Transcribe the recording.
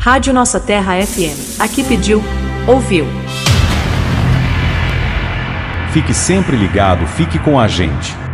Rádio Nossa Terra FM. Aqui pediu, ouviu. Fique sempre ligado, fique com a gente.